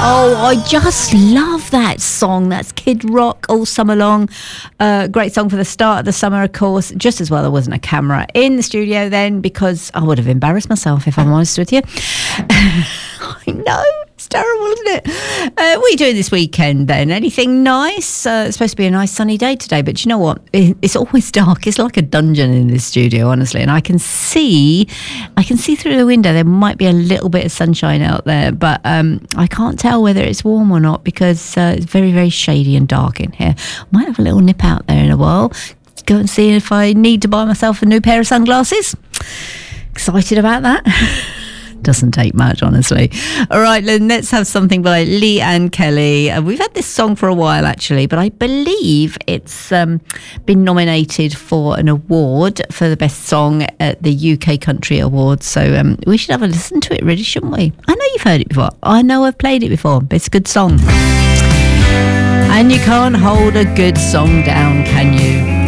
Oh, I just love that song. That's Kid Rock all summer long. Great song for the start of the summer, of course. Just as well there wasn't a camera in the studio then, because I would have embarrassed myself, if I'm honest with you. I know. It's terrible, isn't it? What are you doing this weekend then? Anything nice? It's supposed to be a nice sunny day today, but you know what? It's always dark. It's like a dungeon in this studio, honestly. And I can see through the window. There might be a little bit of sunshine out there, but I can't tell whether it's warm or not because it's very, very shady and dark in here. Might have a little nip out there in a while. Go and see if I need to buy myself a new pair of sunglasses. Excited about that. Doesn't take much, honestly. All right, then let's have something by Leanne Kelly. We've had this song for a while, actually, but I believe it's been nominated for an award for the best song at the UK Country Awards. So we should have a listen to it, really, shouldn't we? I know you've heard it before. I know I've played it before, but it's a good song. And you can't hold a good song down, can you?